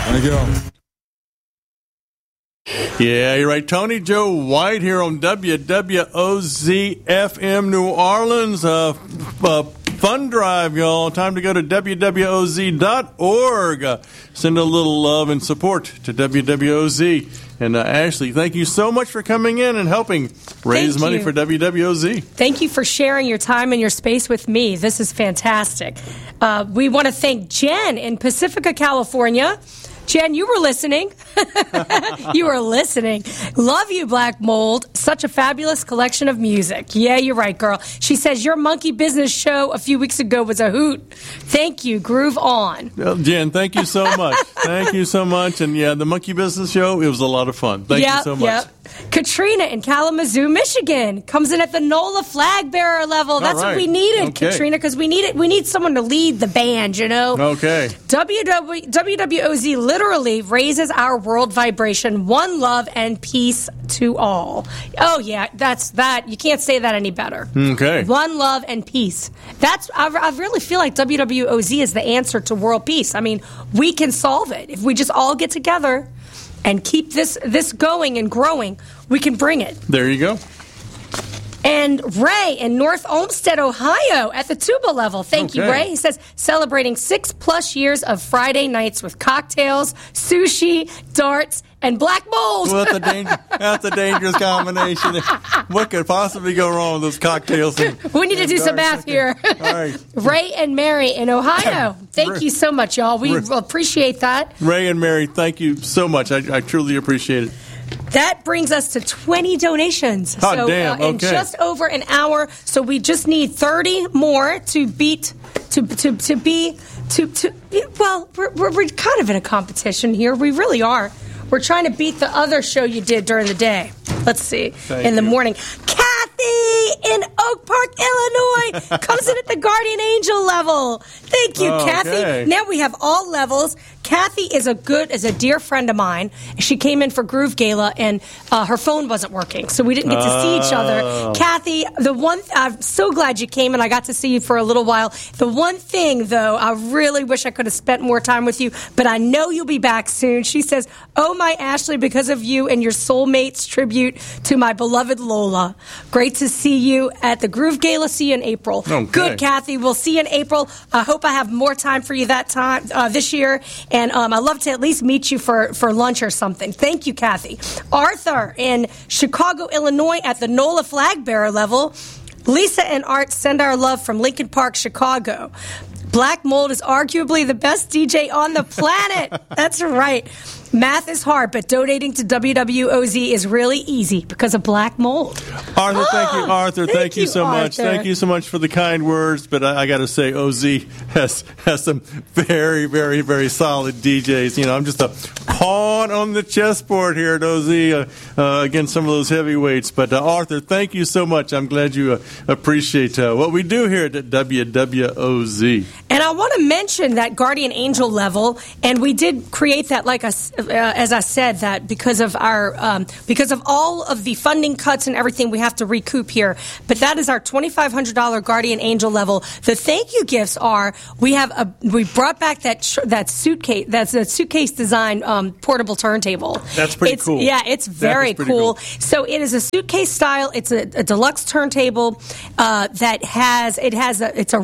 Thank you. Yeah, you're right. Tony Joe White here on WWOZ FM New Orleans. Fund drive, y'all. Time to go to WWOZ.org. Send a little love and support to WWOZ. And Ashley, thank you so much for coming in and helping raise money for WWOZ. Thank you for sharing your time and your space with me. This is fantastic. We want to thank Jen in Pacifica, California. Jen, you were listening. You were listening. Love you, Black Mold. Such a fabulous collection of music. Yeah, you're right, girl. She says your monkey business show a few weeks ago was a hoot. Thank you. Groove on. Well, Jen, thank you so much. Thank you so much. And yeah, the monkey business show, it was a lot of fun. Thank you so much. Yep. Katrina in Kalamazoo, Michigan, comes in at the NOLA flag bearer level. That's what we needed, Katrina, because we need someone to lead the band, you know? Okay. WWOZ literally raises our world vibration, one love and peace to all. Oh, yeah, that's that. You can't say that any better. Okay. One love and peace. I really feel like WWOZ is the answer to world peace. I mean, we can solve it. If we just all get together and keep this going and growing, we can bring it. There you go. And Ray in North Olmsted, Ohio, at the tuba level. Thank you, Ray. He says, celebrating 6+ years of Friday nights with cocktails, sushi, darts, and black mold. Well, that's a dangerous combination. What could possibly go wrong with those cocktails? We need to do some math here. All right. Ray and Mary in Ohio. Thank you so much, y'all. We appreciate that. Ray and Mary, thank you so much. I truly appreciate it. That brings us to 20 donations. Oh, damn. Okay. In just over an hour. So we just need 30 more to beat, well, we're kind of in a competition here. We really are. We're trying to beat the other show you did during the day. Let's see. The morning. Kathy in Oak Park, Illinois, comes in at the Guardian Angel level. Thank you, Kathy. Now we have all levels. Kathy is a dear friend of mine. She came in for Groove Gala, and her phone wasn't working, so we didn't get to see each other. Kathy, I'm so glad you came, and I got to see you for a little while. The one thing, though, I really wish I could have spent more time with you, but I know you'll be back soon. She says, "Oh, my Ashley, because of you and your soulmates tribute to my beloved Lola. Great to see you at the Groove Gala. See you in April." Okay. Good, Kathy. We'll see you in April. I hope I have more time for you that time this year. And I'd love to at least meet you for lunch or something. Thank you, Kathy. Arthur in Chicago, Illinois at the NOLA flag bearer level. Lisa and Art send our love from Lincoln Park, Chicago. Black Mold is arguably the best DJ on the planet. That's right. Math is hard, but donating to WWOZ is really easy because of Black Mold. Arthur, thank you. Arthur, thank you so much. Thank you so much for the kind words. But I got to say, OZ has some very, very, very solid DJs. You know, I'm just a pawn on the chessboard here at OZ against some of those heavyweights. But Arthur, thank you so much. I'm glad you appreciate what we do here at WWOZ. And I want to mention that Guardian Angel level, and we did create that, like as I said, that because of our because of all of the funding cuts and everything, we have to recoup here. But that is our $2,500 Guardian Angel level. The thank you gifts are we brought back that suitcase, that's a suitcase design portable turntable. That's pretty cool. Yeah, it's very cool. So it is a suitcase style. It's a deluxe turntable that has a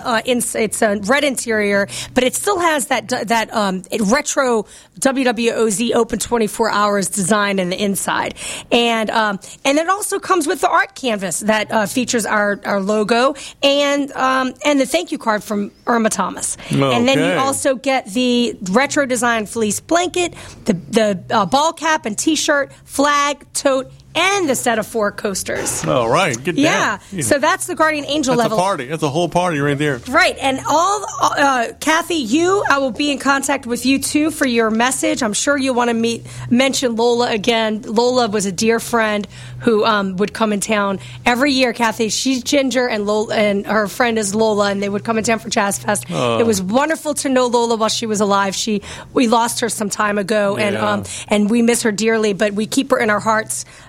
red interior, but it still has that retro WWOZ open 24 hours design in the inside, and it also comes with the art canvas that features our logo and the thank you card from Irma Thomas. Okay. And then you also get the retro design fleece blanket, the ball cap and T-shirt, flag, tote, and the set of 4 coasters. All right, get down. Yeah, so that's the Guardian Angel level. That's a party. That's a whole party right there. Right, and Kathy, I will be in contact with you too for your message. I'm sure you want to mention Lola again. Lola was a dear friend who would come in town every year. Kathy, she's Ginger, and her friend is Lola, and they would come in town for Jazz Fest. It was wonderful to know Lola while she was alive. We lost her some time ago, and we miss her dearly, but we keep her in our hearts.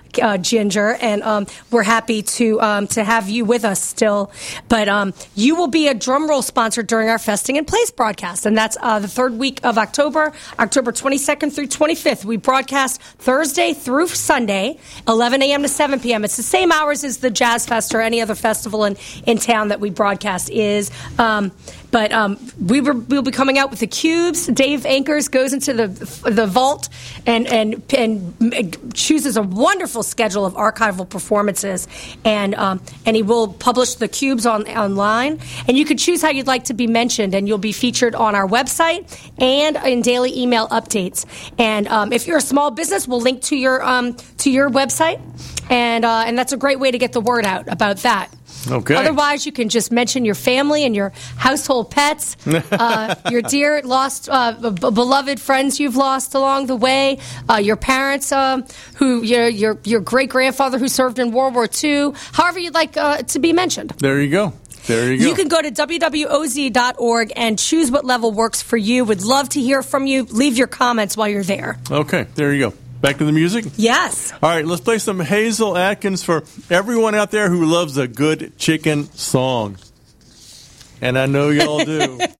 Ginger, and we're happy to have you with us still. But you will be a drum roll sponsor during our Festing in Place broadcast, and that's the third week of October 22nd through 25th. We broadcast Thursday through Sunday, 11 a.m. to 7 p.m. It's the same hours as the Jazz Fest or any other festival in town that we broadcast is. But we'll be coming out with the Cubes. Dave Anchors goes into the vault and chooses a wonderful schedule of archival performances, and he will publish the Cubes online. And you can choose how you'd like to be mentioned, and you'll be featured on our website and in daily email updates. And if you're a small business, we'll link to your website, and that's a great way to get the word out about that. Okay. Otherwise, you can just mention your family and your household pets, your dear lost, beloved friends you've lost along the way, your parents, your great grandfather who served in World War II. However, you'd like to be mentioned. There you go. There you go. You can go to wwoz.org and choose what level works for you. Would love to hear from you. Leave your comments while you're there. Okay. There you go. Back to the music? Yes. All right, let's play some Hazel Atkins for everyone out there who loves a good chicken song. And I know y'all do.